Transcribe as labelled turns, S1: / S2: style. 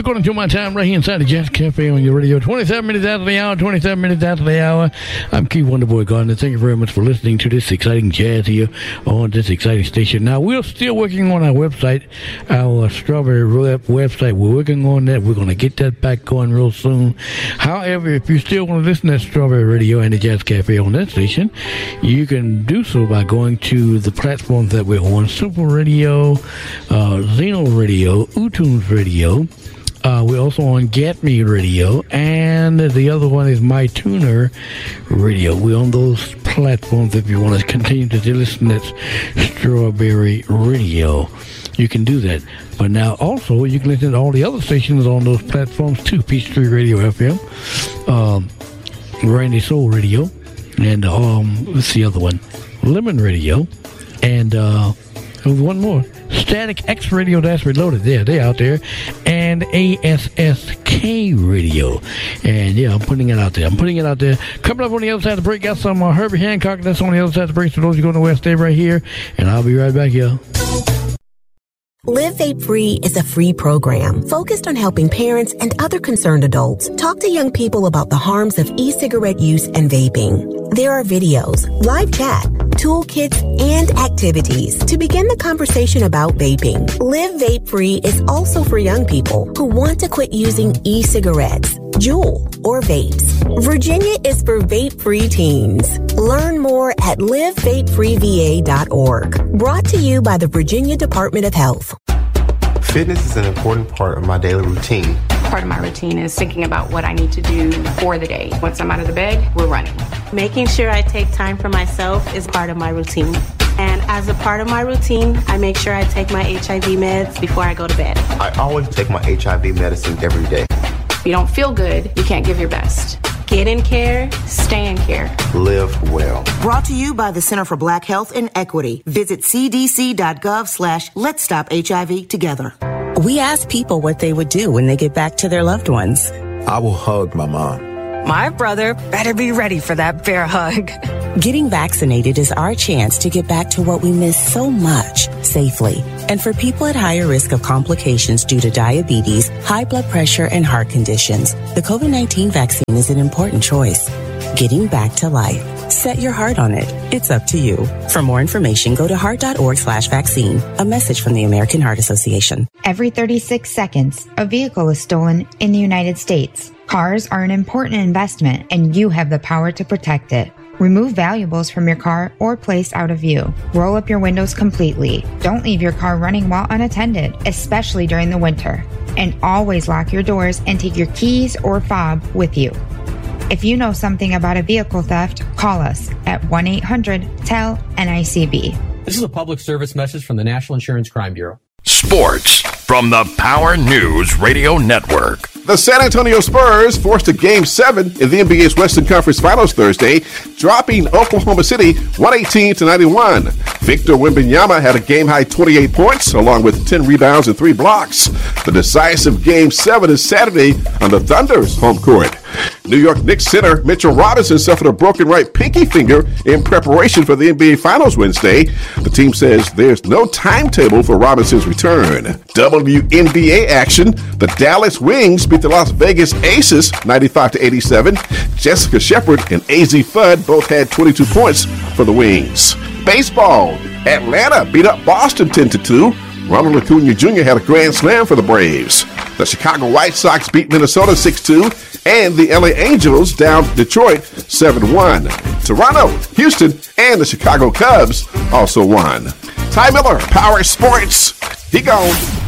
S1: according to my time right here inside the Jazz Cafe on your radio. 27 minutes after the hour, 27 minutes after the hour. I'm Keith Wonderboy Gardner. Thank you very much for listening to this exciting jazz here on this exciting station. Now, we're still working on our website, our Strawberry website. We're working on that. We're going to get that back going real soon. However, if you still want to listen to Strawberry Radio and the Jazz Cafe on that station, you can do so by going to the platforms that we're on. Super Radio, Zeno Radio, uTunes Radio. We're also on Get Me Radio, and the other one is MyTuner Radio. We're on those platforms if you want to continue to listen to Strawberry Radio. You can do that. But now also you can listen to all the other stations on those platforms too. Peachtree Radio FM, Randy Soul Radio, and what's the other one? Lemon Radio, and one more. Static X Radio, that's Reloaded. They're out there. And ASSK Radio. And yeah, I'm putting it out there. Coming up on the other side of the break, got some Herbie Hancock. That's on the other side of the break. So those who go to the West, stay right here. And I'll be right back here.
S2: Live Vape Free is a free program focused on helping parents and other concerned adults talk to young people about the harms of e-cigarette use and vaping. There are videos, live chat, toolkits, and activities to begin the conversation about vaping. Live Vape Free is also for young people who want to quit using e-cigarettes, Juul, or vapes. Virginia is for vape-free teens. Learn more at livevapefreeva.org. Brought to you by the Virginia Department of Health.
S3: Fitness is an important part of my daily routine.
S4: Part of my routine is thinking about what I need to do for the day. Once I'm out of the bed, we're running.
S5: Making sure I take time for myself is part of my routine. And as a part of my routine, I make sure I take my HIV meds before I go to bed.
S3: I always take my HIV medicine every day.
S4: If you don't feel good, you can't give your best.
S5: Get in care, stay in care.
S3: Live well.
S6: Brought to you by the Center for Black Health and Equity. Visit cdc.gov/Let's Stop HIV Together.
S7: We ask people what they would do when they get back to their loved ones.
S8: I will hug my mom.
S9: My brother better be ready for that bear hug.
S7: Getting vaccinated is our chance to get back to what we miss so much safely. And for people at higher risk of complications due to diabetes, high blood pressure, and heart conditions, the COVID-19 vaccine is an important choice. Getting back to life. Set your heart on it. It's up to you. For more information, go to heart.org/vaccine. A message from the American Heart Association.
S10: Every 36 seconds, a vehicle is stolen in the United States. Cars are an important investment, and you have the power to protect it. Remove valuables from your car or place out of view. Roll up your windows completely. Don't leave your car running while unattended, especially during the winter. And always lock your doors and take your keys or fob with you. If you know something about a vehicle theft, call us at 1-800-TEL-NICB.
S11: This is a public service message from the National Insurance Crime Bureau.
S12: Sports from the Power News Radio Network.
S13: The San Antonio Spurs forced a Game 7 in the NBA's Western Conference Finals Thursday, dropping Oklahoma City 118-91. Victor Wembanyama had a game-high 28 points, along with 10 rebounds and 3 blocks. The decisive Game 7 is Saturday on the Thunder's home court. New York Knicks center Mitchell Robinson suffered a broken right pinky finger in preparation for the NBA Finals Wednesday. The team says there's no timetable for Robinson's return. WNBA action. The Dallas Wings beat the Las Vegas Aces 95-87. Jessica Shepard and AZ Fudd both had 22 points for the Wings. Baseball. Atlanta beat up Boston 10-2. Ronald Acuna Jr. had a grand slam for the Braves. The Chicago White Sox beat Minnesota 6-2, and the LA Angels downed Detroit 7-1. Toronto, Houston, and the Chicago Cubs also won. Ty Miller, Power Sports. He gone.